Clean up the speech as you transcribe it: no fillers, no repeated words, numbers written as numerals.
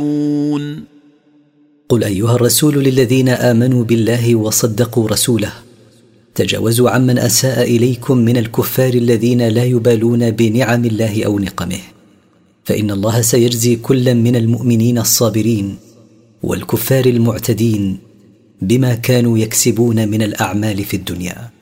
قل أيها الرسول للذين آمنوا بالله وصدقوا رسوله: تجاوزوا عمن أساء إليكم من الكفار الذين لا يبالون بنعم الله أو نقمه، فإن الله سيجزي كلا من المؤمنين الصابرين والكفار المعتدين بما كانوا يكسبون من الأعمال في الدنيا.